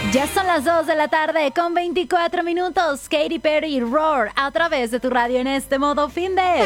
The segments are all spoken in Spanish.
Ya son las 2 de la tarde con 24 minutos. Katy Perry y Roar a través de tu radio en este modo fin de...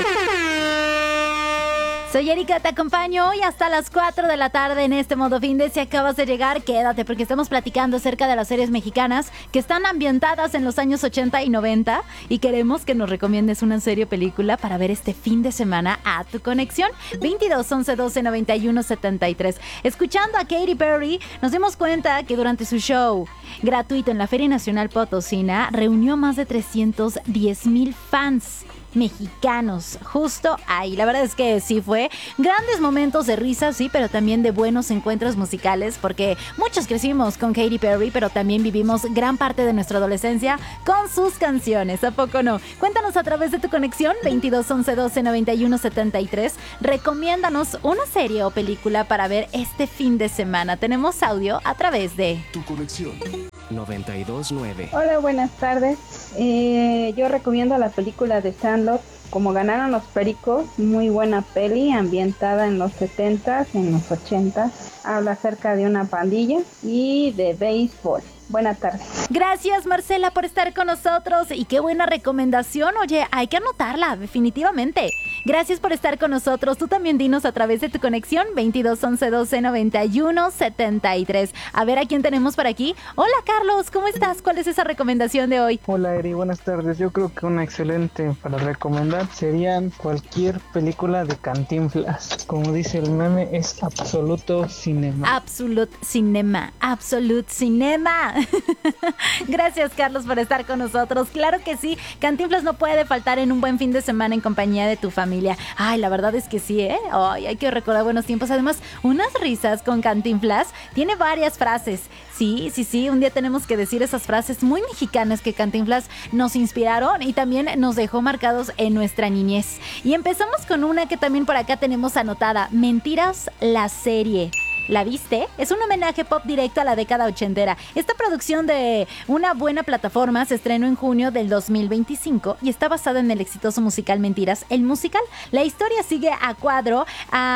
Soy Erika, te acompaño hoy hasta las 4 de la tarde en este modo fin de. Si acabas de llegar, quédate porque estamos platicando acerca de las series mexicanas que están ambientadas en los años 80 y 90 y queremos que nos recomiendes una serie o película para ver este fin de semana a tu conexión. 22 11 12 91 73. Escuchando a Katy Perry, nos dimos cuenta que durante su show gratuito en la Feria Nacional Potosina reunió más de 310,000 fans mexicanos, justo ahí. La verdad es que sí fue grandes momentos de risa, sí, pero también de buenos encuentros musicales, porque muchos crecimos con Katy Perry, pero también vivimos gran parte de nuestra adolescencia con sus canciones, ¿a poco no? Cuéntanos a través de tu conexión 22 11 12 91 73. Recomiéndanos una serie o película para ver este fin de semana. Tenemos audio a través de Tu conexión 92.9. Hola, buenas tardes. Yo recomiendo la película de Sandlot, Como ganaron los pericos. Muy buena peli, ambientada en los 70s, en los 80s. Habla acerca de una pandilla y de béisbol. Buenas tardes. Gracias, Marcela, por estar con nosotros y qué buena recomendación. Oye, hay que anotarla, definitivamente. Gracias por estar con nosotros. Tú también dinos a través de tu conexión 22 11 12 91 73. A ver a quién tenemos por aquí. Hola, Carlos, ¿cómo estás? ¿Cuál es esa recomendación de hoy? Hola, Eri, buenas tardes. Yo creo que una excelente para recomendar serían cualquier película de Cantinflas. Como dice el meme, es absoluto cinema. Absolute cinema, absolute cinema. Gracias, Carlos, por estar con nosotros. Claro que sí, Cantinflas no puede faltar en un buen fin de semana en compañía de tu familia. Ay, la verdad es que sí, ¿eh? Ay, hay que recordar buenos tiempos. Además, unas risas con Cantinflas. Tiene varias frases. Sí, un día tenemos que decir esas frases muy mexicanas que Cantinflas nos inspiraron y también nos dejó marcados en nuestra niñez. Y empezamos con una que también por acá tenemos anotada. Mentiras, la serie. ¿La viste? Es un homenaje pop directo a la década ochentera. Esta producción de una buena plataforma se estrenó en junio del 2025 y está basada en el exitoso musical Mentiras, el musical. La historia sigue a cuatro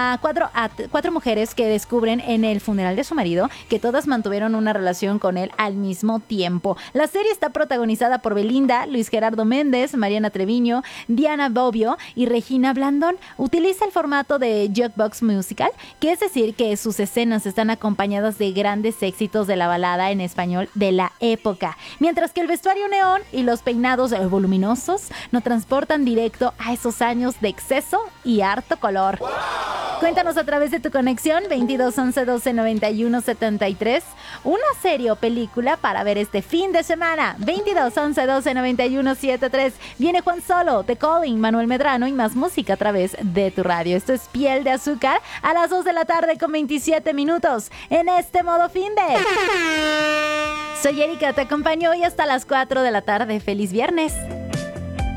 mujeres que descubren en el funeral de su marido que todas mantuvieron una relación con él al mismo tiempo. La serie está protagonizada por Belinda, Luis Gerardo Méndez, Mariana Treviño, Diana Bobbio y Regina Blandón. Utiliza el formato de jukebox musical, que es decir que sus escenas están acompañadas de grandes éxitos de la balada en español de la época, mientras que el vestuario neón y los peinados voluminosos nos transportan directo a esos años de exceso y harto color. ¡Wow! Cuéntanos a través de tu conexión 22 11 12 91 73 una serie o película para ver este fin de semana. 22 11 12 91 73. Viene Juan Solo, The Calling, Manuel Medrano y más música a través de tu radio. Esto es Piel de Azúcar a las 2 de la tarde con 27 minutos en este modo fin de... Soy Erika, te acompaño hoy hasta las 4 de la tarde. ¡Feliz viernes!